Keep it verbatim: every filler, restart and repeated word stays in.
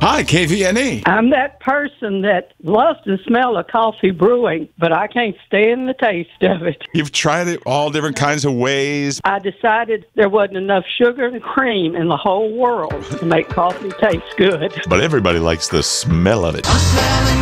Hi, K V N E. I'm that person that loves the smell of coffee brewing, but I can't stand the taste of it. You've tried it all different kinds of ways. I decided there wasn't enough sugar and cream in the whole world to make coffee taste good. But everybody likes the smell of it.